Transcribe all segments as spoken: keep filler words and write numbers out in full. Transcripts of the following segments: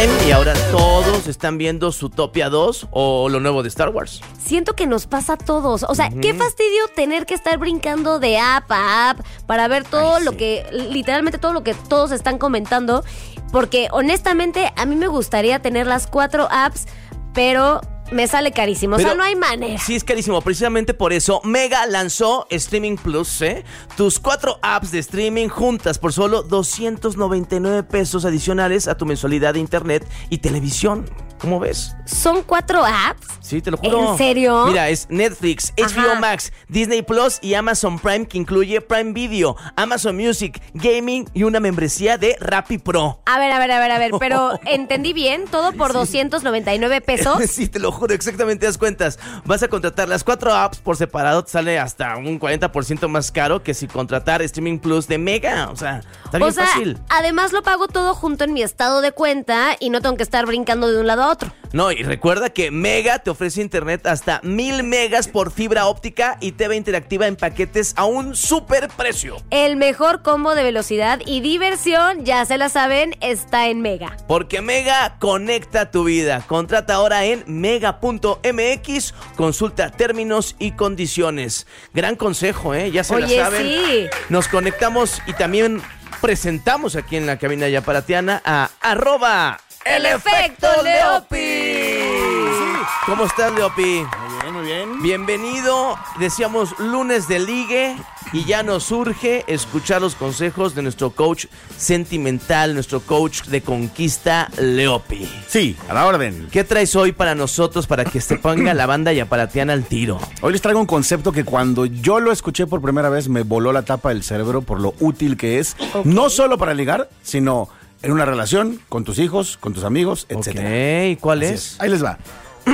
Y ahora todos están viendo Zootopia dos o lo nuevo de Star Wars. Siento que nos pasa a todos. O sea, uh-huh. qué fastidio tener que estar brincando de app a app para ver todo Ay, lo sí. que, literalmente todo lo que todos están comentando. Porque honestamente a mí me gustaría tener las cuatro apps, pero me sale carísimo. Pero, o sea, no hay manera. Sí, es carísimo. Precisamente por eso Mega lanzó Streaming Plus, ¿eh? Tus cuatro apps de streaming juntas por solo doscientos noventa y nueve pesos adicionales a tu mensualidad de internet y televisión. ¿Cómo ves? ¿Son cuatro apps? Sí, te lo juro. ¿En serio? Mira, es Netflix, H B O Max, Disney Plus y Amazon Prime, que incluye Prime Video, Amazon Music, Gaming y una membresía de Rappi Pro. A ver, a ver, a ver, a ver, pero ¿entendí bien? ¿Todo por sí. doscientos noventa y nueve pesos? Sí, te lo juro, exactamente, das cuentas. Vas a contratar las cuatro apps por separado, te sale hasta un cuarenta por ciento más caro que si contratar Streaming Plus de Mega. O sea, está bien o sea, fácil. Además lo pago todo junto en mi estado de cuenta y no tengo que estar brincando de un lado a otro. No, y recuerda que Mega te ofrece internet hasta mil megas por fibra óptica y T V interactiva en paquetes a un super precio. El mejor combo de velocidad y diversión, ya se la saben, está en Mega. Porque Mega conecta tu vida. Contrata ahora en mega punto m x, consulta términos y condiciones. Gran consejo, ¿eh? Ya se Oye, la saben. Sí. Nos conectamos y también presentamos aquí en la cabina yaparatiana a arroba El Efecto Leopi. Sí. ¿Cómo estás, Leopi? Muy bien, muy bien. Bienvenido. Decíamos lunes de ligue y ya nos surge escuchar los consejos de nuestro coach sentimental, nuestro coach de conquista, Leopi. Sí, a la orden. ¿Qué traes hoy para nosotros para que se ponga la banda yaparatiana al tiro? Hoy les traigo un concepto que cuando yo lo escuché por primera vez me voló la tapa del cerebro por lo útil que es, okay. no solo para ligar, sino en una relación, con tus hijos, con tus amigos, etcétera. Ok, ¿cuál es? es? Ahí les va.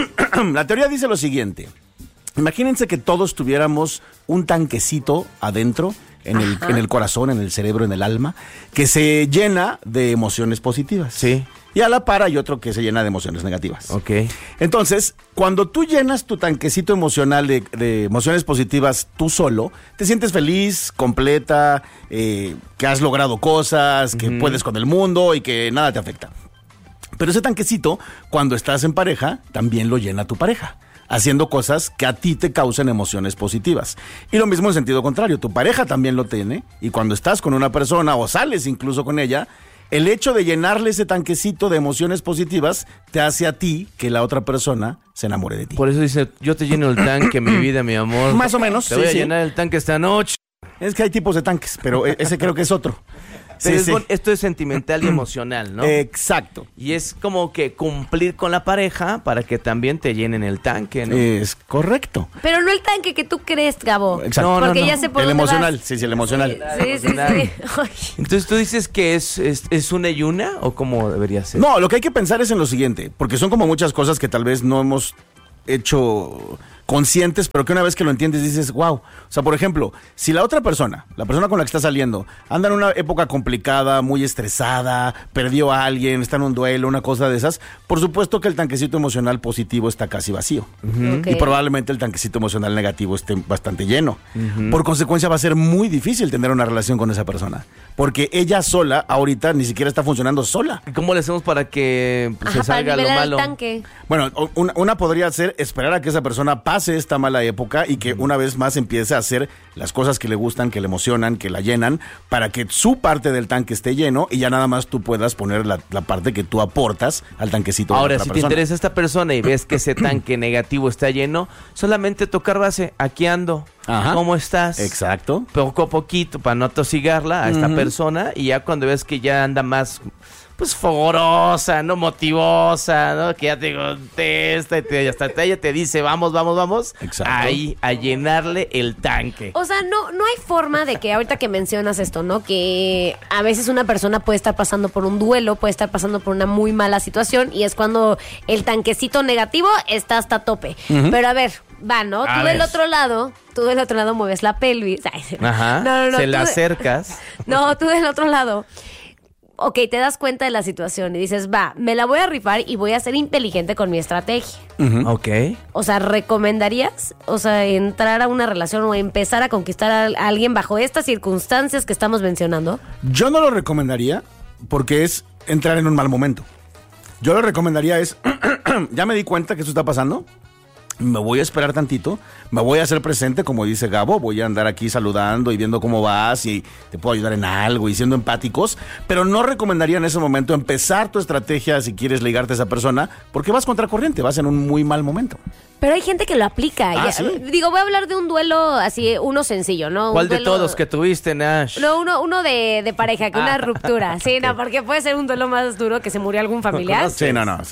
La teoría dice lo siguiente. Imagínense que todos tuviéramos un tanquecito adentro, en el, en el corazón, en el cerebro, en el alma, que se llena de emociones positivas. Sí. Y a la par hay otro que se llena de emociones negativas. Ok. Entonces, cuando tú llenas tu tanquecito emocional de, de emociones positivas tú solo, te sientes feliz, completa, eh, que has logrado cosas, que uh-huh. puedes con el mundo y que nada te afecta. Pero ese tanquecito, cuando estás en pareja, también lo llena tu pareja, haciendo cosas que a ti te causan emociones positivas. Y lo mismo en sentido contrario, tu pareja también lo tiene, y cuando estás con una persona o sales incluso con ella, el hecho de llenarle ese tanquecito de emociones positivas te hace a ti que la otra persona se enamore de ti. Por eso dice, yo te lleno el tanque, mi vida, mi amor. Más o menos. Te sí, voy a sí. llenar el tanque esta noche. Es que hay tipos de tanques, pero ese creo que es otro. Pero sí, es sí. Bon- esto es sentimental y emocional, ¿no? Exacto. Y es como que cumplir con la pareja para que también te llenen el tanque, ¿no? Es correcto. Pero no el tanque que tú crees, Gabo. Exacto. No, Porque no, no. ya sé por El dónde emocional, vas. sí, sí, el emocional. Sí, sí, sí. sí. Entonces tú dices que es, es, es una y una, ¿o cómo debería ser? No, lo que hay que pensar es en lo siguiente, porque son como muchas cosas que tal vez no hemos hecho conscientes, pero que una vez que lo entiendes dices, wow. O sea, por ejemplo, si la otra persona, la persona con la que está saliendo, anda en una época complicada, muy estresada, perdió a alguien, está en un duelo, una cosa de esas, por supuesto que el tanquecito emocional positivo está casi vacío. Uh-huh. Okay. Y probablemente el tanquecito emocional negativo esté bastante lleno. Uh-huh. Por consecuencia va a ser muy difícil tener una relación con esa persona, porque ella sola, ahorita, ni siquiera está funcionando sola. ¿Cómo le hacemos para que pues, Ajá, se salga para lo malo? El tanque. Bueno, una, una podría ser esperar a que esa persona pase esta mala época y que una vez más empiece a hacer las cosas que le gustan, que le emocionan, que la llenan, para que su parte del tanque esté lleno y ya nada más tú puedas poner la, la parte que tú aportas al tanquecito. Ahora, de la otra si persona. te interesa esta persona y ves que ese tanque negativo está lleno, solamente tocar base, aquí ando. Ajá. ¿Cómo estás? Exacto. Poco a poquito, para no atosigarla a esta uh-huh. persona, y ya cuando ves que ya anda más, pues, fogorosa, no motivosa, ¿no? Que ya te contesta y te, hasta ella te dice, vamos, vamos, vamos. Exacto. Ahí, a llenarle el tanque. O sea, no, no hay forma de que, ahorita que mencionas esto, ¿no? Que a veces una persona puede estar pasando por un duelo, puede estar pasando por una muy mala situación, y es cuando el tanquecito negativo está hasta tope. Uh-huh. Pero a ver, va, ¿no? A tú ver. del otro lado, tú del otro lado mueves la pelvis. Ajá. No, no, no. Se la de... acercas. No, tú del otro lado. Ok, te das cuenta de la situación y dices, va, me la voy a rifar y voy a ser inteligente con mi estrategia. Uh-huh. Ok. O sea, ¿recomendarías, o sea, entrar a una relación o empezar a conquistar a, a alguien bajo estas circunstancias que estamos mencionando? Yo no lo recomendaría porque es entrar en un mal momento. Yo lo recomendaría es, ya me di cuenta que esto está pasando, me voy a esperar tantito, me voy a hacer presente, como dice Gabo, voy a andar aquí saludando y viendo cómo vas y te puedo ayudar en algo y siendo empáticos, pero no recomendaría en ese momento empezar tu estrategia si quieres ligarte a esa persona, porque vas contracorriente, vas en un muy mal momento. Pero hay gente que lo aplica. Ah, Ya- ¿sí? Digo, voy a hablar de un duelo así, uno sencillo, ¿no? Un ¿Cuál de duelo- todos que tuviste, Nash? No, uno, uno de, de pareja, que una Ah, ruptura. Sí, no, porque puede ser un duelo más duro que se murió algún familiar. Sí, no, no, sí.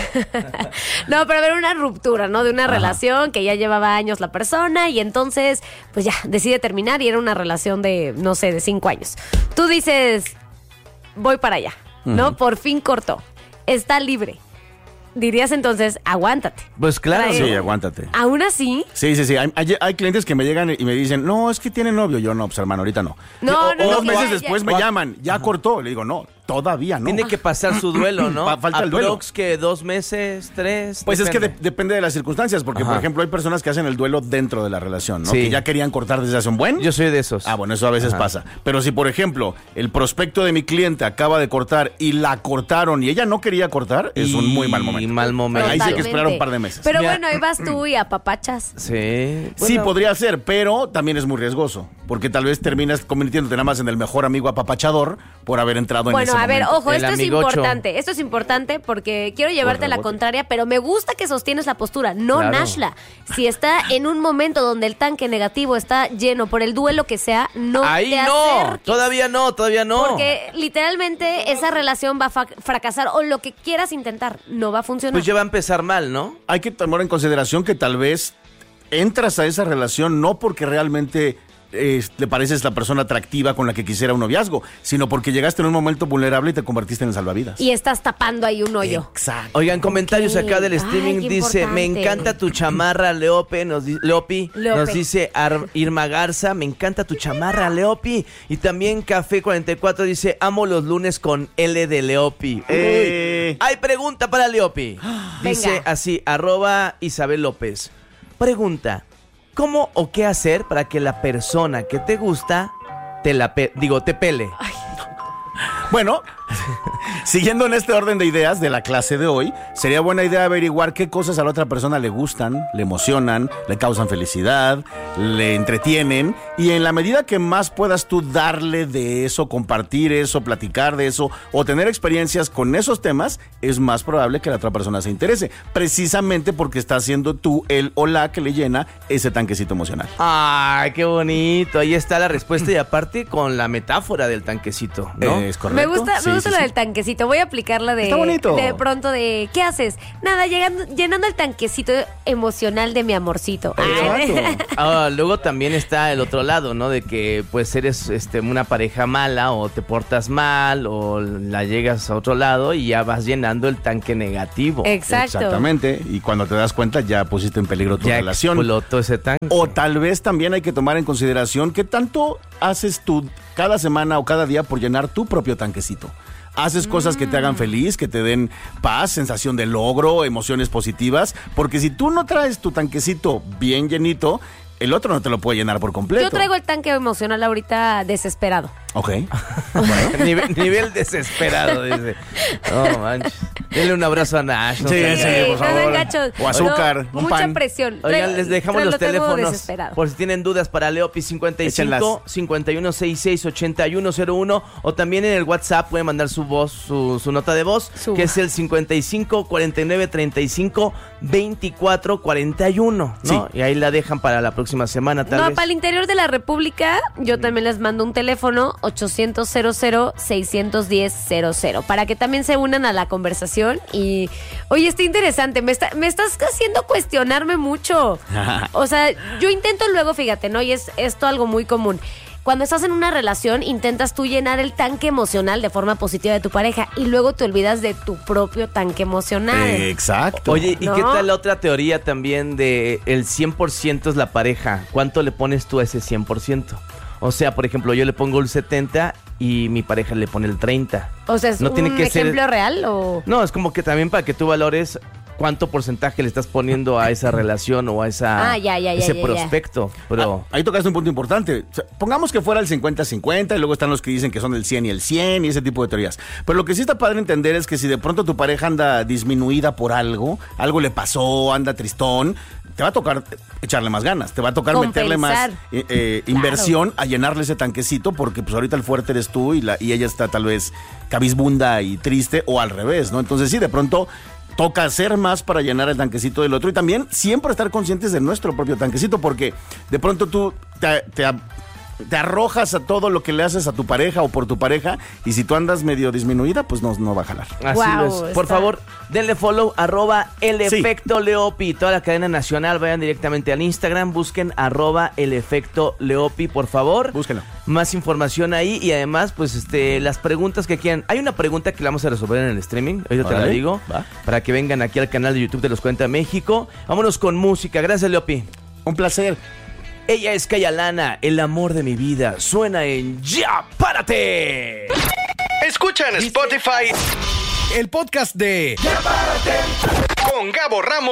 No, pero ver una ruptura, ¿no? De una relación que ya llevaba años la persona y entonces, pues ya, decide terminar y era una relación de, no sé, de cinco años. Tú dices, voy para allá, ¿no? Por fin cortó. Está libre. Dirías entonces, aguántate. Pues claro. Trae- Sí, ¿no? aguántate. Aún así, Sí, sí, sí. Hay, hay- hay clientes que me llegan y me dicen, no, es que tiene novio. Yo, no, pues hermano, ahorita no. No, O- no, o no, dos que meses ya- después ya- me llaman, ya cortó. Le digo, no, todavía no. Tiene que pasar su duelo, ¿no? Fa- falta el duelo. Aprox que dos meses, tres. Pues es que de- depende. depende de las circunstancias, porque, Ajá. por ejemplo, hay personas que hacen el duelo dentro de la relación, ¿no? Sí. Que ya querían cortar desde hace un buen. Yo soy de esos. Ah, bueno, eso a veces Ajá. pasa. Pero si, por ejemplo, el prospecto de mi cliente acaba de cortar y la cortaron y ella no quería cortar, es un muy mal momento. Y mal momento. Ahí sí hay que esperar un totalmente. par de meses. Pero Mira. bueno, ahí vas tú y apapachas. Sí. Sí, Bueno, podría ser, pero también es muy riesgoso, porque tal vez terminas convirtiéndote nada más en el mejor amigo apapachador por haber entrado en ese Bueno, a ver, momento. ojo, El esto es amigocho. importante. Esto es importante porque quiero llevarte a la rebote. contraria, pero me gusta que sostienes la postura. No, Claro. Nashla. Si está en un momento donde el tanque negativo está lleno por el duelo que sea, no Ahí te no. acerques. Todavía no, todavía no. Porque literalmente esa relación va a fa- fracasar o lo que quieras intentar no va a funcionar. Pues ya va a empezar mal, ¿no? Hay que tomar en consideración que tal vez entras a esa relación no porque realmente eh, le pareces la persona atractiva con la que quisiera un noviazgo, sino porque llegaste en un momento vulnerable y te convertiste en el salvavidas. Y estás tapando ahí un hoyo. Exacto. Oigan, comentarios Ok. acá del Ay, streaming qué dice, me importante. encanta tu chamarra, Leope, nos di- Leopi, Leope. nos dice Ar- Irma Garza, me encanta tu chamarra, Leopi. Y también Café cuarenta y cuatro dice, amo los lunes con L de Leopi. Uy, Eh. hay pregunta para Leopi. Dice Venga. así, arroba Isabel López. Pregunta, ¿cómo o qué hacer para que la persona que te gusta te la pe- digo, te pele? Bueno, siguiendo en este orden de ideas de la clase de hoy, sería buena idea averiguar qué cosas a la otra persona le gustan, le emocionan, le causan felicidad, le entretienen, y en la medida que más puedas tú darle de eso, compartir eso, platicar de eso o tener experiencias con esos temas, es más probable que la otra persona se interese, precisamente porque estás siendo tú el o la que le llena ese tanquecito emocional. Ay, qué bonito. Ahí está la respuesta y aparte con la metáfora del tanquecito, ¿no? Es correcto. Me gusta, Sí, me gusta sí, lo sí. del tanquecito. Voy a aplicarla de, Está bonito. de pronto de ¿qué haces? Nada, llegando, llenando el tanquecito emocional de mi amorcito. Ay. Exacto. Ah, luego también está el otro lado, ¿no? De que pues eres este, una pareja mala o te portas mal o la llegas a otro lado y ya vas llenando el tanque negativo. Exacto. Exactamente, y cuando te das cuenta ya pusiste en peligro tu Ya relación. explotó ese tanque. O tal vez también hay que tomar en consideración qué tanto haces tú cada semana o cada día por llenar tu propio tanquecito. Haces cosas que te hagan feliz, que te den paz, sensación de logro, emociones positivas, porque si tú no traes tu tanquecito bien llenito, el otro no te lo puede llenar por completo. Yo traigo el tanque emocional ahorita desesperado. Ok. nivel, nivel desesperado, dice. No manches. Denle un abrazo a Nash. ¿no? Sí, Sean- sí, por no sean favor. gachos. O azúcar, No, un mucha pan. presión. Oigan, Traigo- les dejamos traigo- los lo tengo teléfonos desesperado. por si tienen dudas para Leopi cincuenta y cinco, Échenlas. cincuenta y uno sesenta y seis, ochenta y uno cero uno o también en el WhatsApp pueden mandar su voz, su, su nota de voz, Su- que es el cincuenta y cinco, cuarenta y nueve, treinta y cinco, veinticuatro, cuarenta y uno, ¿no? Sí. Y ahí la dejan para la próxima semana, tal No, vez. para el interior de la República, yo también les mando un teléfono ochocientos, cero cero, seiscientos diez, cero cero para que también se unan a la conversación. Y, oye, está interesante, me, está, me estás haciendo cuestionarme mucho. O sea, yo intento luego, fíjate, ¿no? Y es esto algo muy común. Cuando estás en una relación, intentas tú llenar el tanque emocional de forma positiva de tu pareja y luego te olvidas de tu propio tanque emocional. Exacto. Oye, ¿y ¿No? qué tal la otra teoría también de el cien por ciento es la pareja? ¿Cuánto le pones tú a ese cien por ciento? O sea, por ejemplo, yo le pongo el setenta y mi pareja le pone el treinta. O sea, ¿es No un tiene que ser- ejemplo real o...? No, es como que también para que tú valores cuánto porcentaje le estás poniendo a esa relación o a esa Ah, ya, ya, ya, ese ya, ya. prospecto. Pero Ah, ahí tocaste un punto importante. O sea, pongamos que fuera el cincuenta cincuenta y luego están los que dicen que son el cien y el cien y ese tipo de teorías. Pero lo que sí está padre entender es que si de pronto tu pareja anda disminuida por algo, algo le pasó, anda tristón, te va a tocar echarle más ganas, te va a tocar Compensar. meterle más eh, eh, Claro. inversión a llenarle ese tanquecito porque pues ahorita el fuerte eres tú y, la, y ella está tal vez cabizbunda y triste o al revés, ¿no? Entonces sí, de pronto toca hacer más para llenar el tanquecito del otro y también siempre estar conscientes de nuestro propio tanquecito porque de pronto tú te, te, te arrojas a todo lo que le haces a tu pareja o por tu pareja y si tú andas medio disminuida, pues no, no va a jalar. así Wow, lo es. Por está- favor, denle follow, arroba el Sí. efecto Leopi. Toda la cadena nacional, vayan directamente al Instagram, busquen arroba el efecto Leopi, por favor. Búsquenlo. Más información ahí y además, pues, este, las preguntas que quieran. Hay una pregunta que la vamos a resolver en el streaming, ahorita te la Órale, digo, va. para que vengan aquí al canal de YouTube de Los cuarenta México. Vámonos con música. Gracias, Leopi. Un placer. Ella es Kayalana, el amor de mi vida. Suena en Ya Párate. Escucha en Spotify El podcast de con Gabo Ramos.